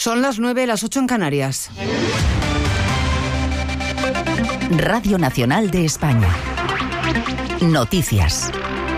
Son las 9, las 8 en Canarias. Radio Nacional de España. Noticias.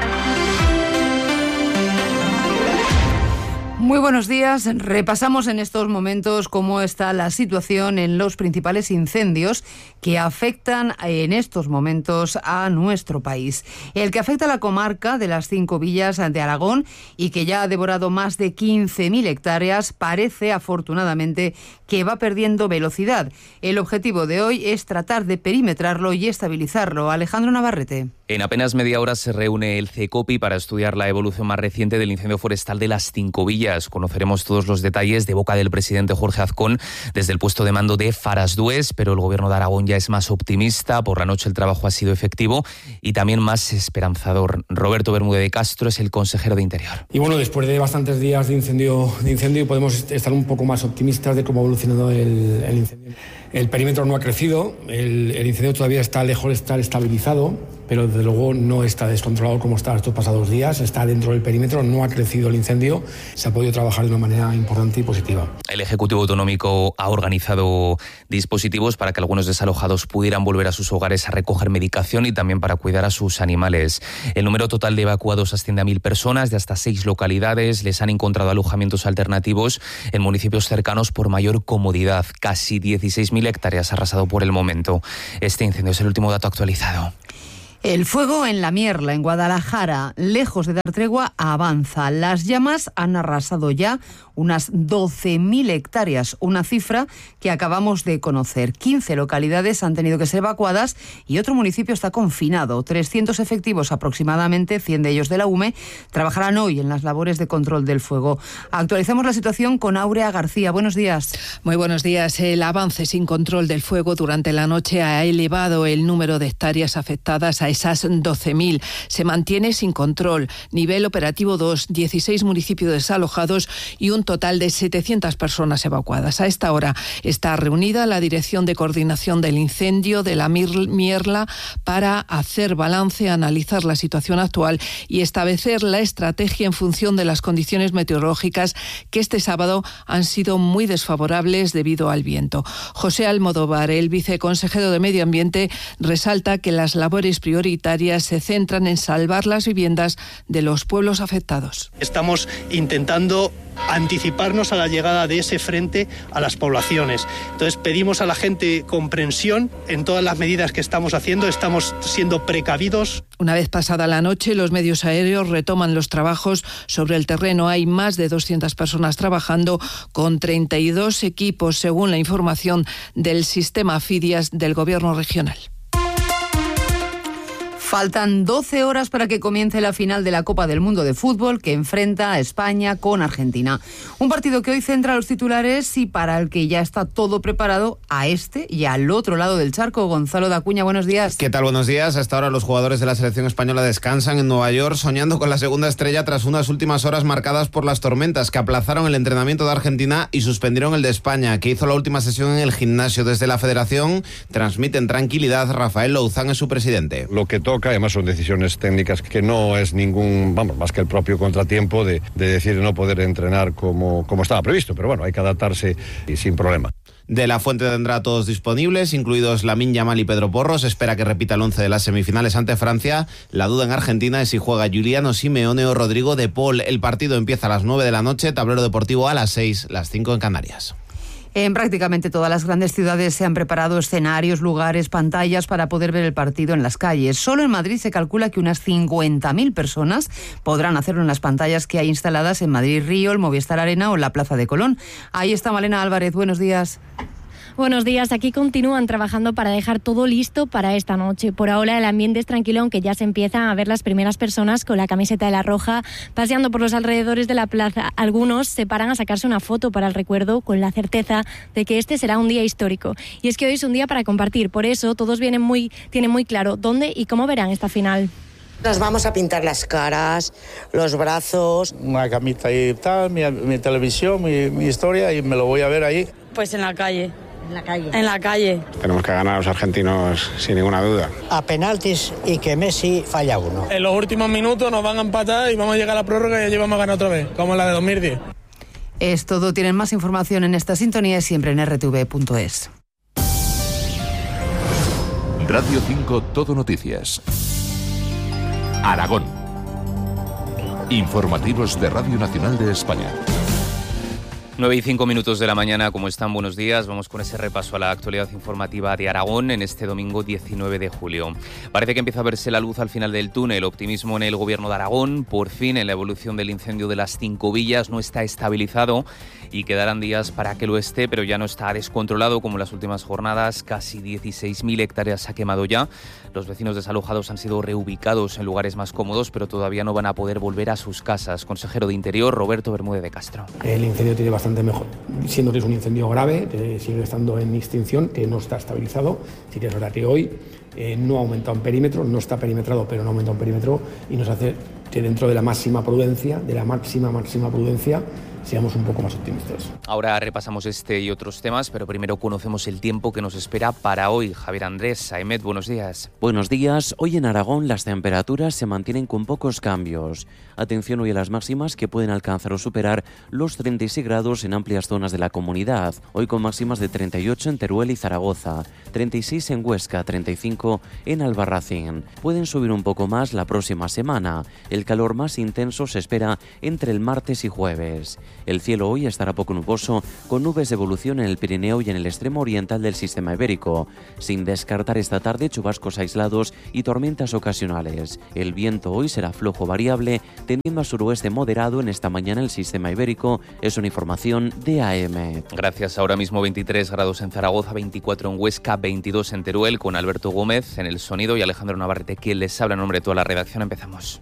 Muy buenos días. Repasamos en estos momentos cómo está la situación en los principales incendios que afectan en estos momentos a nuestro país. El que afecta a la comarca de las 5 villas de Aragón y que ya ha devorado más de 15.000 hectáreas parece, afortunadamente, que va perdiendo velocidad. El objetivo de hoy es tratar de perimetrarlo y estabilizarlo. Alejandro Navarrete. En apenas media hora se reúne el CECOPI para estudiar la evolución más reciente del incendio forestal de las 5 villas. Conoceremos todos los detalles de boca del presidente Jorge Azcón desde el puesto de mando de Farasdués, pero el gobierno de Aragón ya es más optimista. Por la noche el trabajo ha sido efectivo y también más esperanzador. Roberto Bermúdez de Castro es el consejero de Interior. Y bueno, después de bastantes días de incendio podemos estar un poco más optimistas de cómo ha evolucionado el incendio. El perímetro no ha crecido, el incendio todavía está lejos de estar estabilizado, pero desde luego no está descontrolado como estaba estos pasados días, está dentro del perímetro, no ha crecido el incendio, se ha podido trabajar de una manera importante y positiva. El Ejecutivo Autonómico ha organizado dispositivos para que algunos desalojados pudieran volver a sus hogares a recoger medicación y también para cuidar a sus animales. El número total de evacuados asciende a 1.000 personas de hasta 6 localidades. Les han encontrado alojamientos alternativos en municipios cercanos por mayor comodidad. Casi 16.000 hectáreas arrasado por el momento. Este incendio es el último dato actualizado. El fuego en La Mierla, en Guadalajara, lejos de dar tregua, avanza. Las llamas han arrasado ya unas 12.000 hectáreas, una cifra que acabamos de conocer. 15 localidades han tenido que ser evacuadas y otro municipio está confinado. 300 efectivos aproximadamente, 100 de ellos de la UME, trabajarán hoy en las labores de control del fuego. Actualizamos la situación con Áurea García. Buenos días. Muy buenos días. El avance sin control del fuego durante la noche ha elevado el número de hectáreas afectadas a esas 12.000. Se mantiene sin control. Nivel operativo 2, 16 municipios desalojados y un total de 700 personas evacuadas. A esta hora está reunida la Dirección de Coordinación del Incendio de La Mierla para hacer balance, analizar la situación actual y establecer la estrategia en función de las condiciones meteorológicas que este sábado han sido muy desfavorables debido al viento. José Almodóvar, el viceconsejero de Medio Ambiente, resalta que las labores prioritarias se centran en salvar las viviendas de los pueblos afectados. Estamos intentando anticiparnos a la llegada de ese frente a las poblaciones. Entonces pedimos a la gente comprensión en todas las medidas que estamos haciendo, estamos siendo precavidos. Una vez pasada la noche, los medios aéreos retoman los trabajos sobre el terreno. Hay más de 200 personas trabajando con 32 equipos, según la información del sistema FIDIAS del Gobierno regional. Faltan 12 horas para que comience la final de la Copa del Mundo de Fútbol que enfrenta a España con Argentina. Un partido que hoy centra los titulares y para el que ya está todo preparado a este y al otro lado del charco. Gonzalo Dacuña, buenos días. ¿Qué tal? Buenos días. Hasta ahora los jugadores de la selección española descansan en Nueva York soñando con la segunda estrella tras unas últimas horas marcadas por las tormentas que aplazaron el entrenamiento de Argentina y suspendieron el de España, que hizo la última sesión en el gimnasio. Desde la Federación transmiten tranquilidad. Rafael Louzán es su presidente. Lo que toca, además son decisiones técnicas que no es ningún, más que el propio contratiempo de decir no poder entrenar como estaba previsto, pero bueno, hay que adaptarse y sin problema. De la Fuente tendrá a todos disponibles, incluidos Lamine Yamal y Pedro Porro. Se espera que repita el 11 de las semifinales ante Francia. La duda en Argentina es si juega Giuliano Simeone o Rodrigo de Paul. El partido empieza a las 9 de la noche, tablero deportivo a las 6, las 5 en Canarias. En prácticamente todas las grandes ciudades se han preparado escenarios, lugares, pantallas para poder ver el partido en las calles. Solo en Madrid se calcula que unas 50.000 personas podrán hacerlo en las pantallas que hay instaladas en Madrid Río, el Movistar Arena o la Plaza de Colón. Ahí está Malena Álvarez, buenos días. Buenos días, aquí continúan trabajando para dejar todo listo para esta noche. Por ahora el ambiente es tranquilo, aunque ya se empiezan a ver las primeras personas con la camiseta de la Roja paseando por los alrededores de la plaza. Algunos se paran a sacarse una foto para el recuerdo con la certeza de que este será un día histórico. Y es que hoy es un día para compartir, por eso todos tienen muy claro dónde y cómo verán esta final. Nos vamos a pintar las caras, los brazos. Una camita y tal, mi televisión, mi historia, y me lo voy a ver ahí. Pues en la calle. En la calle. En la calle. Tenemos que ganar a los argentinos sin ninguna duda. A penaltis y que Messi falla uno. En los últimos minutos nos van a empatar y vamos a llegar a la prórroga y allí vamos a ganar otra vez, como en la de 2010. Es todo. Tienen más información en esta sintonía y siempre en rtv.es. Radio 5 Todo Noticias. Aragón. Informativos de Radio Nacional de España. 9:05 de la mañana, ¿cómo están? Buenos días. Vamos con ese repaso a la actualidad informativa de Aragón en este domingo 19 de julio. Parece que empieza a verse la luz al final del túnel. Optimismo en el Gobierno de Aragón. Por fin, en la evolución del incendio de las Cinco Villas no está estabilizado y quedarán días para que lo esté, pero ya no está descontrolado como en las últimas jornadas. Casi 16.000 hectáreas se ha quemado ya. Los vecinos desalojados han sido reubicados en lugares más cómodos, pero todavía no van a poder volver a sus casas. Consejero de Interior, Roberto Bermúdez de Castro. El incendio tiene bastante mejor, siendo que es un incendio grave, que sigue estando en extinción, que no está estabilizado. Sí que es verdad que hoy no ha aumentado en perímetro, no está perimetrado, pero no ha aumentado en perímetro, y nos hace que dentro de la máxima prudencia, seamos un poco más optimistas. Ahora repasamos este y otros temas, pero primero conocemos el tiempo que nos espera para hoy. Javier Andrés, Saemet, buenos días. Buenos días. Hoy en Aragón las temperaturas se mantienen con pocos cambios. Atención hoy a las máximas que pueden alcanzar o superar los 36 grados en amplias zonas de la comunidad. Hoy con máximas de 38 en Teruel y Zaragoza, 36 en Huesca, 35 en Albarracín. Pueden subir un poco más la próxima semana. El calor más intenso se espera entre el martes y jueves. El cielo hoy estará poco nuboso, con nubes de evolución en el Pirineo y en el extremo oriental del sistema ibérico, sin descartar esta tarde chubascos aislados y tormentas ocasionales. El viento hoy será flojo variable, tendiendo a suroeste moderado en esta mañana el sistema ibérico. Es una información de AM. Gracias. Ahora mismo 23 grados en Zaragoza, 24 en Huesca, 22 en Teruel, con Alberto Gómez en el sonido y Alejandro Navarrete, quien les habla en nombre de toda la redacción. Empezamos.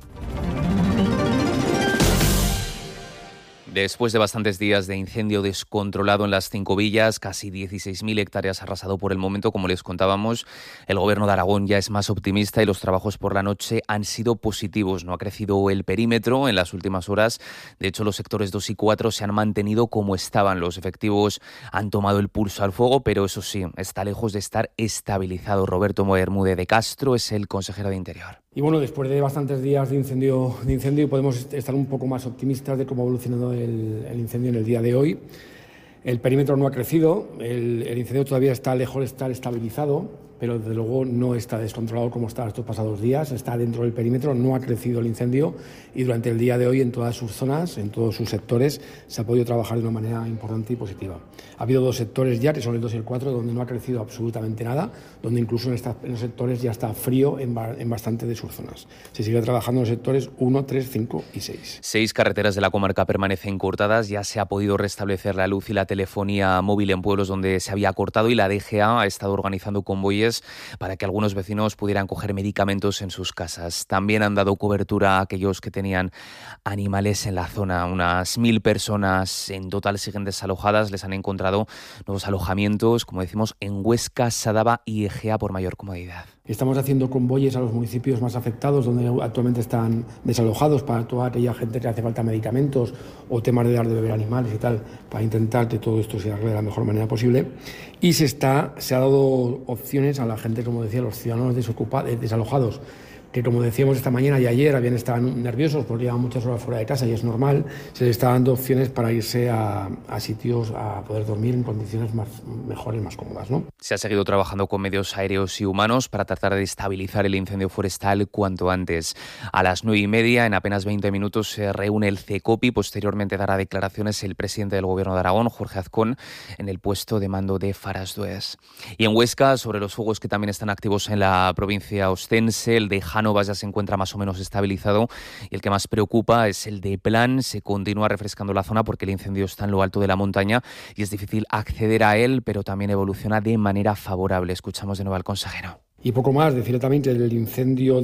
Después de bastantes días de incendio descontrolado en las Cinco Villas, casi 16.000 hectáreas arrasado por el momento, como les contábamos, el Gobierno de Aragón ya es más optimista y los trabajos por la noche han sido positivos. No ha crecido el perímetro en las últimas horas. De hecho, los sectores 2 y 4 se han mantenido como estaban. Los efectivos han tomado el pulso al fuego, pero eso sí, está lejos de estar estabilizado. Roberto Bermúdez de Castro es el consejero de Interior. Y bueno, después de bastantes días de incendio, podemos estar un poco más optimistas de cómo ha evolucionado el incendio en el día de hoy. El perímetro no ha crecido, el incendio todavía está lejos de estar estabilizado, pero desde luego no está descontrolado como estaba estos pasados días, está dentro del perímetro, no ha crecido el incendio y durante el día de hoy en todas sus zonas, en todos sus sectores, se ha podido trabajar de una manera importante y positiva. Ha habido 2 sectores ya, que son el 2 y el 4, donde no ha crecido absolutamente nada, donde incluso en los sectores ya está frío en bastante de sus zonas. Se sigue trabajando en los sectores 1, 3, 5 y 6. 6 carreteras de la comarca permanecen cortadas, ya se ha podido restablecer la luz y la telefonía móvil en pueblos donde se había cortado y la DGA ha estado organizando convoyes para que algunos vecinos pudieran coger medicamentos en sus casas. También han dado cobertura a aquellos que tenían animales en la zona. Unas 1.000 personas en total siguen desalojadas. Les han encontrado nuevos alojamientos, como decimos, en Huesca, Sadaba y Egea por mayor comodidad. Estamos haciendo convoyes a los municipios más afectados, donde actualmente están desalojados, para toda aquella gente que hace falta medicamentos o temas de dar de beber animales y tal, para intentar que todo esto se arregle de la mejor manera posible. Y se ha dado opciones a la gente, como decía, los ciudadanos desalojados, que como decíamos esta mañana y ayer estaban nerviosos porque llevan muchas horas fuera de casa y es normal, se les está dando opciones para irse a sitios a poder dormir en condiciones mejores, más cómodas, ¿no? Se ha seguido trabajando con medios aéreos y humanos para tratar de estabilizar el incendio forestal cuanto antes. A las 9:30, en apenas 20 minutos, se reúne el CECOPI. Posteriormente dará declaraciones el presidente del Gobierno de Aragón, Jorge Azcón, en el puesto de mando de Farasdues. Y en Huesca, sobre los fuegos que también están activos en la provincia ostense, el de Jánovas ya se encuentra más o menos estabilizado y el que más preocupa es el de Plan. Se continúa refrescando la zona porque el incendio está en lo alto de la montaña y es difícil acceder a él, pero también evoluciona de manera favorable. Escuchamos de nuevo al consejero. Y poco más, decir también que el incendio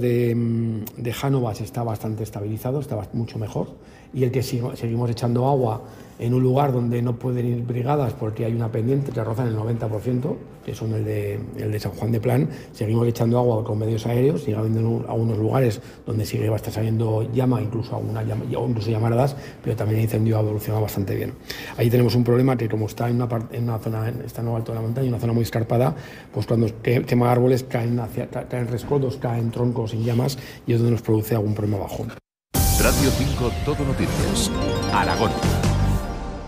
de Jánovas está bastante estabilizado, está mucho mejor, y el que seguimos echando agua en un lugar donde no pueden ir brigadas porque hay una pendiente que rozan el 90%, que son el de San Juan de Plan. Seguimos echando agua con medios aéreos, sigue habiendo algunos lugares donde sigue va a estar saliendo llama, incluso llamaradas, pero también el incendio ha evolucionado bastante bien. Ahí tenemos un problema que, como está en una zona, está en lo alto de la montaña, una zona muy escarpada, pues cuando quema árboles caen rescoldos, caen troncos en llamas y es donde nos produce algún problema bajo. Radio 5 Todo Noticias, Aragón.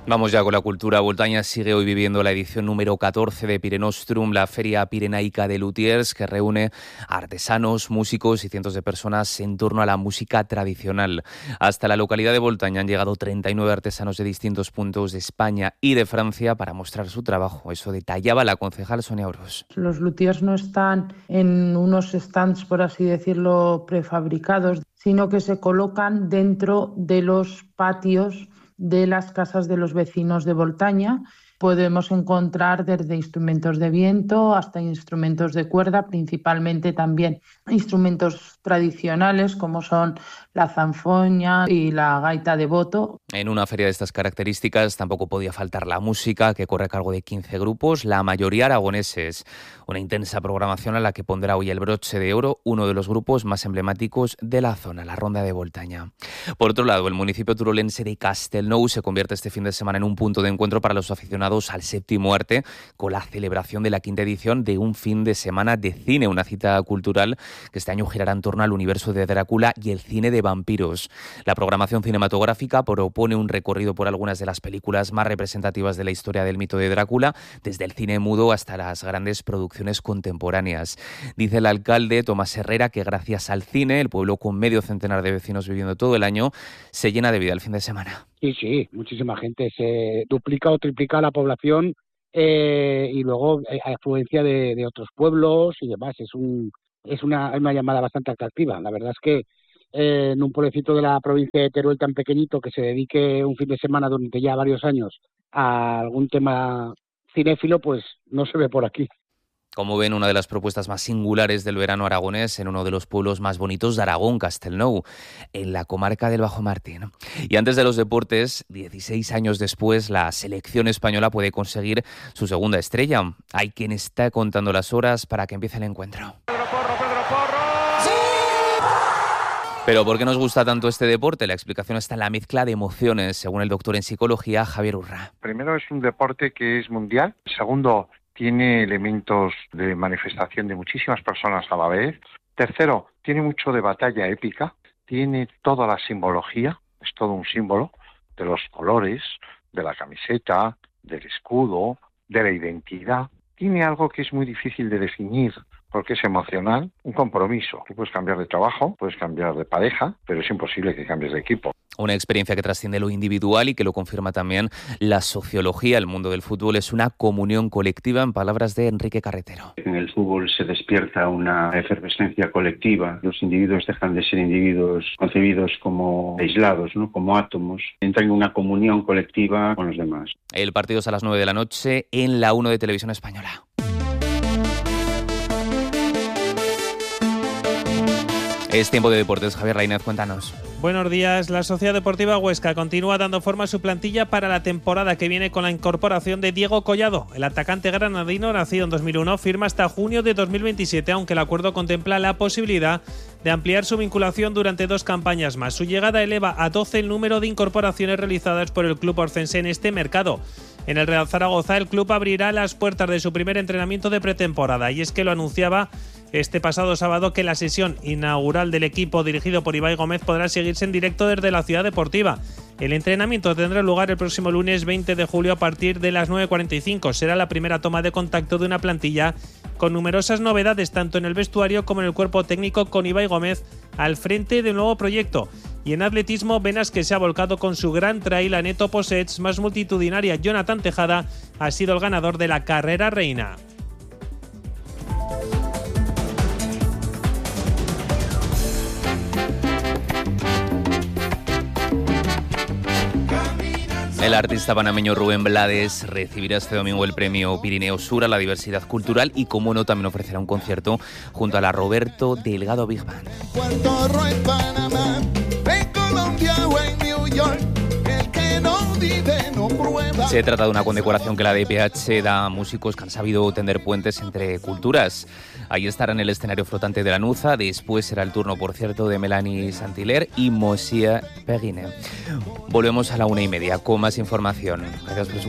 Vamos ya con la cultura. Voltaña sigue hoy viviendo la edición número 14 de Pirenostrum, la feria pirenaica de luthiers, que reúne a artesanos, músicos y cientos de personas en torno a la música tradicional. Hasta la localidad de Voltaña han llegado 39 artesanos de distintos puntos de España y de Francia para mostrar su trabajo. Eso detallaba la concejal Sonia Oros. Los luthiers no están en unos stands, por así decirlo, prefabricados, sino que se colocan dentro de los patios de las casas de los vecinos de Voltaña. Podemos encontrar desde instrumentos de viento hasta instrumentos de cuerda, principalmente también instrumentos tradicionales como son la zanfoña y la gaita de boto. En una feria de estas características tampoco podía faltar la música, que corre a cargo de 15 grupos, la mayoría aragoneses. Una intensa programación a la que pondrá hoy el broche de oro uno de los grupos más emblemáticos de la zona, la Ronda de Voltaña. Por otro lado, el municipio turolense de Castelnou se convierte este fin de semana en un punto de encuentro para los aficionados al séptimo arte, con la celebración de la 5ª edición de un fin de semana de cine, una cita cultural que este año girará en torno al universo de Drácula y el cine de vampiros. La programación cinematográfica propone un recorrido por algunas de las películas más representativas de la historia del mito de Drácula, desde el cine mudo hasta las grandes producciones contemporáneas. Dice el alcalde Tomás Herrera que gracias al cine, el pueblo con medio centenar de vecinos viviendo todo el año se llena de vida el fin de semana. Sí, muchísima gente. Se duplica o triplica la población y luego afluencia de otros pueblos y demás. Es una llamada bastante atractiva. La verdad es que en un pueblecito de la provincia de Teruel tan pequeñito que se dedique un fin de semana durante ya varios años a algún tema cinéfilo, pues no se ve por aquí. Como ven, una de las propuestas más singulares del verano aragonés en uno de los pueblos más bonitos de Aragón, Castelnou, en la comarca del Bajo Martín. Y antes de los deportes, 16 años después, la selección española puede conseguir su segunda estrella. Hay quien está contando las horas para que empiece el encuentro. Pero ¿por qué nos gusta tanto este deporte? La explicación está en la mezcla de emociones, según el doctor en psicología Javier Urra. Primero, es un deporte que es mundial. Segundo, tiene elementos de manifestación de muchísimas personas a la vez. Tercero, tiene mucho de batalla épica. Tiene toda la simbología, es todo un símbolo de los colores, de la camiseta, del escudo, de la identidad. Tiene algo que es muy difícil de definir, porque es emocional, un compromiso. Tú puedes cambiar de trabajo, puedes cambiar de pareja, pero es imposible que cambies de equipo. Una experiencia que trasciende lo individual y que lo confirma también la sociología. El mundo del fútbol es una comunión colectiva, en palabras de Enrique Carretero. En el fútbol se despierta una efervescencia colectiva. Los individuos dejan de ser individuos concebidos como aislados, ¿no? Como átomos. Entran en una comunión colectiva con los demás. El partido es a las 9 de la noche en la 1 de Televisión Española. Es tiempo de deportes. Javier Lainez, cuéntanos. Buenos días. La Sociedad Deportiva Huesca continúa dando forma a su plantilla para la temporada que viene con la incorporación de Diego Collado. El atacante granadino, nacido en 2001, firma hasta junio de 2027, aunque el acuerdo contempla la posibilidad de ampliar su vinculación durante 2 campañas más. Su llegada eleva a 12 el número de incorporaciones realizadas por el club orcense en este mercado. En el Real Zaragoza, el club abrirá las puertas de su primer entrenamiento de pretemporada, y es que lo anunciaba este pasado sábado que la sesión inaugural del equipo dirigido por Ibai Gómez podrá seguirse en directo desde la Ciudad Deportiva. El entrenamiento tendrá lugar el próximo lunes 20 de julio a partir de las 9:45. Será la primera toma de contacto de una plantilla con numerosas novedades tanto en el vestuario como en el cuerpo técnico, con Ibai Gómez al frente de un nuevo proyecto. Y en atletismo, Benas, que se ha volcado con su gran trail a Neto Possets más multitudinaria. Jonathan Tejada ha sido el ganador de la carrera reina. El artista panameño Rubén Blades recibirá este domingo el premio Pirineo Sur a la diversidad cultural y, como no, también ofrecerá un concierto junto a la Roberto Delgado Big Band. Puerto Rico, en Panamá, en Colombia o en New York, el que no vive no prueba. Se trata de una condecoración que la DPH da a músicos que han sabido tender puentes entre culturas. Ahí estará en el escenario flotante de la Nuza. Después será el turno, por cierto, de Melanie Saint-Hilaire y Mosia Perrine. Volvemos a la 1:30 con más información. Gracias por su